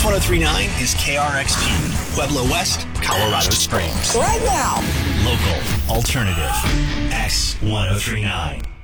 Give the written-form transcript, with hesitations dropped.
X1039 is KRXP, Pueblo West, Colorado Springs. Right now. Local, alternative, X1039.